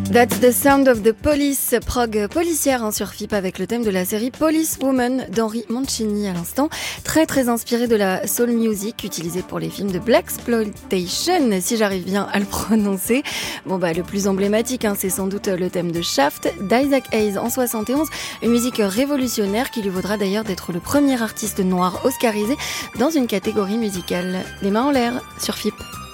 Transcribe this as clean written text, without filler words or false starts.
That's the sound of the police, prog policière sur FIP avec le thème de la série Police Woman d'Henry Mancini à l'instant. Très très inspiré de la soul music utilisée pour les films de Blaxploitation, si j'arrive bien à le prononcer. Le plus emblématique, c'est sans doute le thème de Shaft d'Isaac Hayes en 71, une musique révolutionnaire qui lui vaudra d'ailleurs d'être le premier artiste noir oscarisé dans une catégorie musicale. Les mains en l'air sur FIP.